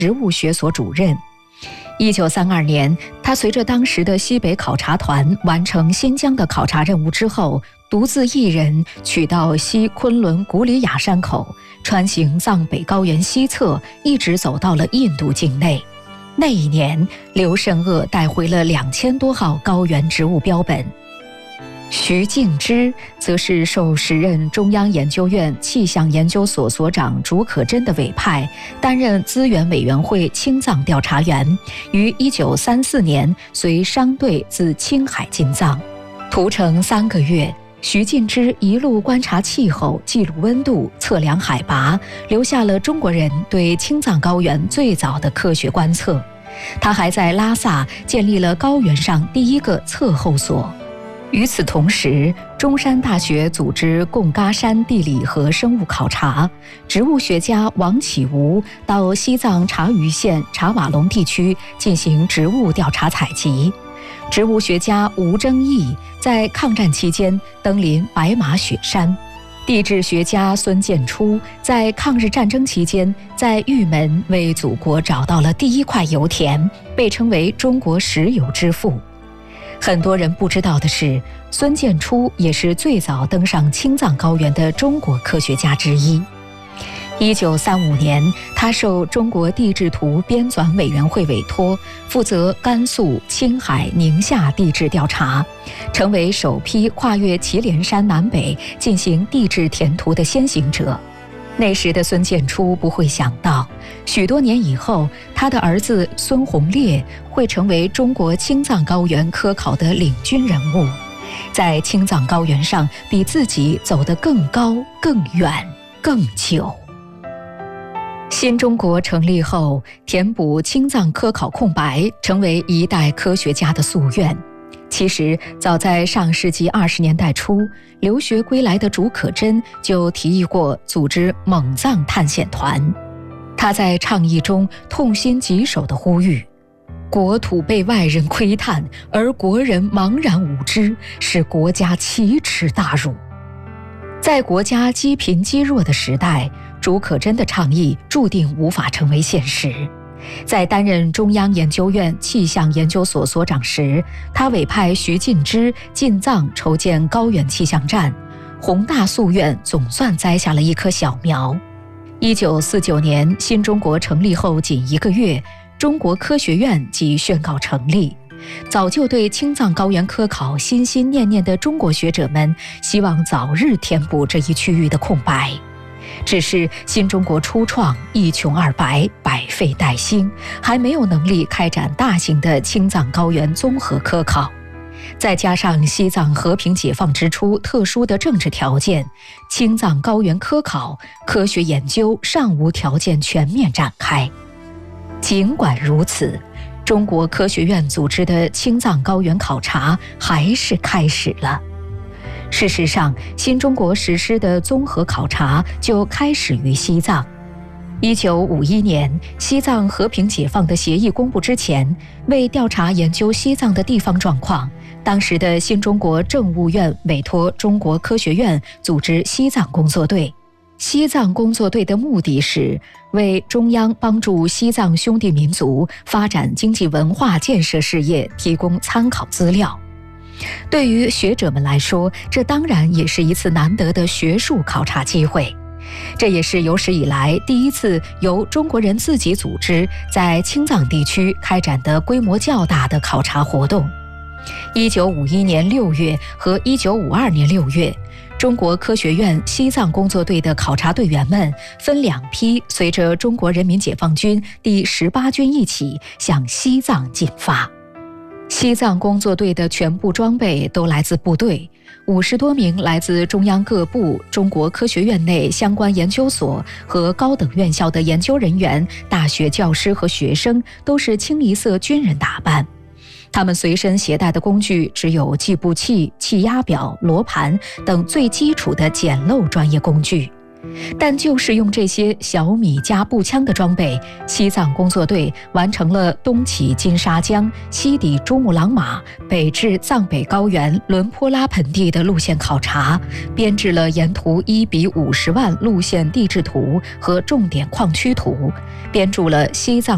植物学所主任。1932年，他随着当时的西北考察团完成新疆的考察任务之后，独自一人取道西昆仑古里雅山口，穿行藏北高原西侧，一直走到了印度境内。那一年，刘胜鄂带回了2000多号高原植物标本。徐敬之则是受时任中央研究院气象研究所所长竺可桢的委派，担任资源委员会青藏调查员，于1934年随商队自青海进藏。途程3个月，徐敬之一路观察气候，记录温度，测量海拔，留下了中国人对青藏高原最早的科学观测。他还在拉萨建立了高原上第一个测候所。与此同时，中山大学组织贡嘎山地理和生物考察，植物学家王启吾到西藏察隅县察瓦龙地区进行植物调查采集。植物学家吴征义在抗战期间登临白马雪山。地质学家孙建初在抗日战争期间在玉门为祖国找到了第一块油田，被称为中国石油之父。很多人不知道的是，孙建初也是最早登上青藏高原的中国科学家之一。1935年，他受中国地质图编纂委员会委托，负责甘肃、青海、宁夏地质调查，成为首批跨越祁连山南北进行地质填图的先行者。那时的孙建初不会想到，许多年以后，他的儿子孙洪烈会成为中国青藏高原科考的领军人物，在青藏高原上比自己走得更高、更远、更久。新中国成立后，填补青藏科考空白成为一代科学家的夙愿。其实，早在上世纪20年代初，留学归来的竺可桢就提议过组织蒙藏探险团。他在倡议中痛心疾首地呼吁：国土被外人窥探，而国人茫然无知，是国家奇耻大辱。在国家积贫积弱的时代，竺可桢的倡议注定无法成为现实。在担任中央研究院气象研究所所长时，他委派徐敬之进藏筹建高原气象站，宏大夙愿总算栽下了一棵小苗。1949年，新中国成立后仅1个月，中国科学院即宣告成立。早就对青藏高原科考心心念念的中国学者们，希望早日填补这一区域的空白。只是新中国初创，一穷二白，百废待兴，还没有能力开展大型的青藏高原综合科考。再加上西藏和平解放之初特殊的政治条件，青藏高原科考科学研究尚无条件全面展开。尽管如此，中国科学院组织的青藏高原考察还是开始了。事实上，新中国实施的综合考察就开始于西藏。1951年，西藏和平解放的协议公布之前，为调查研究西藏的地方状况，当时的新中国政务院委托中国科学院组织西藏工作队。西藏工作队的目的是为中央帮助西藏兄弟民族发展经济文化建设事业提供参考资料。对于学者们来说，这当然也是一次难得的学术考察机会。这也是有史以来第一次由中国人自己组织在青藏地区开展的规模较大的考察活动。1951年6月和1952年6月，中国科学院西藏工作队的考察队员们分2批，随着中国人民解放军第18军一起向西藏进发。西藏工作队的全部装备都来自部队，50多名来自中央各部、中国科学院内相关研究所和高等院校的研究人员、大学教师和学生都是清一色军人打扮。他们随身携带的工具只有计步器、气压表、罗盘等最基础的简陋专业工具。但就是用这些小米加步枪的装备，西藏工作队完成了东起金沙江、西抵珠穆朗玛、北至藏北高原伦坡拉盆地的路线考察，编制了沿途1比50万路线地质图和重点矿区图，编著了西藏